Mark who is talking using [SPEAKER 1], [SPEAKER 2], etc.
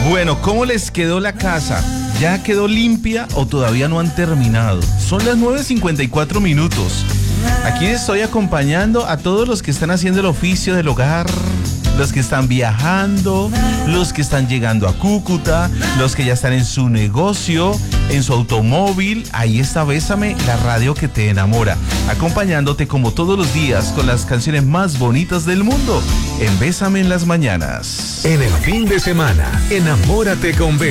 [SPEAKER 1] Bueno, ¿cómo les quedó la casa? ¿Ya quedó limpia o todavía no han terminado? Son las 9:54 minutos. Aquí estoy acompañando a todos los que están haciendo el oficio del hogar, los que están viajando, los que están llegando a Cúcuta, los que ya están en su negocio, en su automóvil. Ahí está Bésame, la radio que te enamora, acompañándote como todos los días con las canciones más bonitas del mundo en Bésame en las mañanas.
[SPEAKER 2] En el fin de semana, enamórate con Bésame.